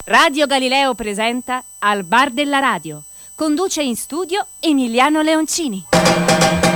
Radio Galileo presenta Al bar della radio. Conduce in studio Emiliano Leoncini.